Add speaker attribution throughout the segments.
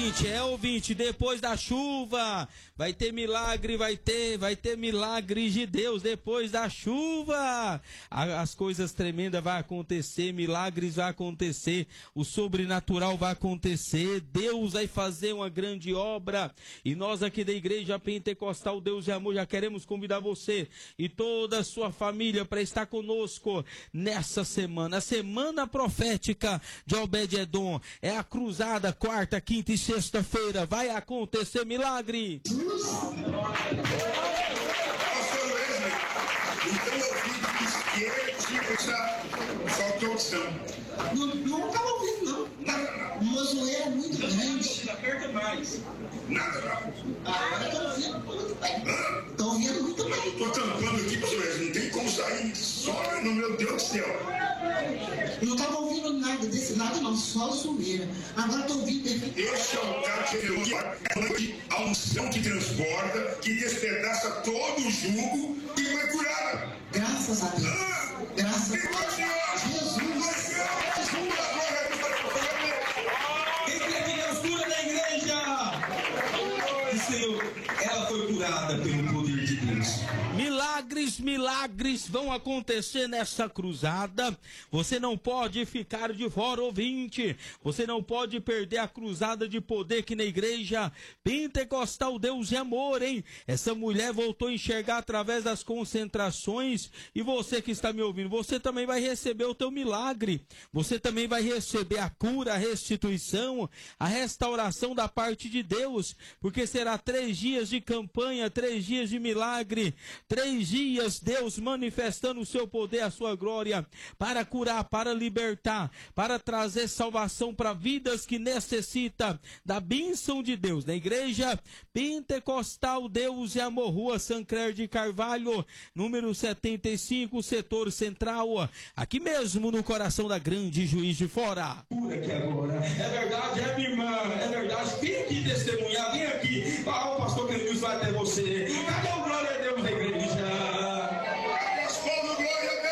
Speaker 1: ouvinte, depois da chuva vai ter milagre, vai ter milagre de Deus depois da chuva. As coisas tremendas vão acontecer, milagres vão acontecer, o sobrenatural vai acontecer, Deus vai fazer uma grande obra. E nós aqui da Igreja Pentecostal Deus e Amor já queremos convidar você e toda a sua família para estar conosco nessa semana, a semana profética de Obed-Edom. É a cruzada, quarta, quinta e sexta-feira, vai acontecer milagre.
Speaker 2: Pastor Wesley, então eu vi que ele tinha essa opção.
Speaker 3: Não estava ouvindo, não. Uma zoeira muito grande.
Speaker 2: Aperta mais. Nada.
Speaker 3: Agora estou ouvindo muito bem. Estou ouvindo muito bem.
Speaker 2: Estou tampando aqui, pastor Wesley, não tem como sair só no meu Deus do céu.
Speaker 3: Não estava ouvindo nada desse lado, não, só zoeira. Agora estou ouvindo bem.
Speaker 2: Esse é o cara que a unção que transborda, que despedaça todo o jugo e vai curada.
Speaker 3: Graças a Deus. Graças a Deus. Jesus.
Speaker 1: Quem quer que Deus cura da igreja? Senhor, ela foi curada pelo poder de Deus. Milagres vão acontecer nessa cruzada. Você não pode ficar de fora, ouvinte. Você não pode perder a cruzada de poder aqui na Igreja Pentecostal Deus e Amor, hein? Essa mulher voltou a enxergar através das concentrações. E você que está me ouvindo, você também vai receber o teu milagre. Você também vai receber a cura, a restituição, a restauração da parte de Deus. Porque será 3 dias de campanha, 3 dias de milagre, 3 dias Deus manifestando o seu poder, a sua glória, para curar, para libertar, para trazer salvação para vidas que necessitam da bênção de Deus. Na Igreja Pentecostal Deus e Amor, Rua Sancler de Carvalho, número 75, setor central, aqui mesmo no coração da grande Juiz de Fora.
Speaker 4: Aqui agora. É verdade, minha irmã, é verdade. Vem aqui testemunhar, vem aqui. O pastor Clemilson vai até você. Cadê o glória a Deus da igreja?
Speaker 2: Responda glória a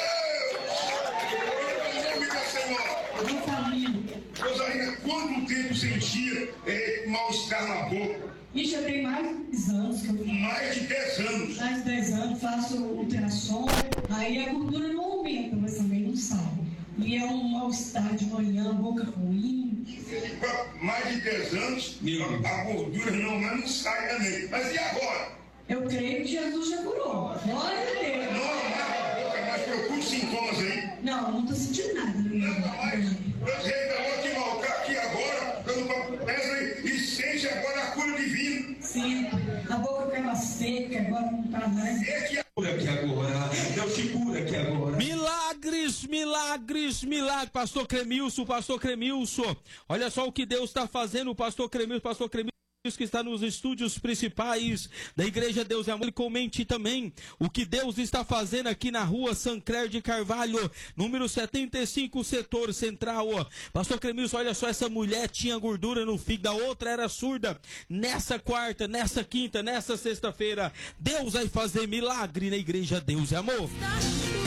Speaker 2: Deus. Em nome do Senhor. Rosarina, quanto tempo sentia mal-estar na boca?
Speaker 5: Isso já tem mais de 10 anos que eu fiz.
Speaker 2: Mais de 10 anos.
Speaker 5: Mais de 10 anos, faço ultrassom, aí a gordura não aumenta, mas também não sai. E é um mal-estar de manhã, boca ruim.
Speaker 2: Mais de 10 anos, a gordura não sai também. Mas e agora?
Speaker 5: Eu creio que Jesus já curou. Glória a Deus.
Speaker 2: Não, mas procura sintomas aí.
Speaker 5: Não, não estou sentindo nada.
Speaker 2: Eu revelo aqui mal, aqui agora, pelo Wesley, e sente agora a cura divina.
Speaker 5: Sim, a boca ficava seca, agora não está mais.
Speaker 4: Cura aqui agora, Deus te cura aqui agora.
Speaker 1: Milagres, pastor Cremilson, olha só o que Deus está fazendo, pastor Cremilson, que está nos estúdios principais da Igreja Deus e Amor, ele comente também o que Deus está fazendo aqui na Rua Sancler de Carvalho, número 75, setor central. Pastor Cremilson, olha só, essa mulher tinha gordura no fígado, a outra era surda. Nessa quarta, nessa quinta, nessa sexta-feira, Deus vai fazer milagre na Igreja Deus e Amor.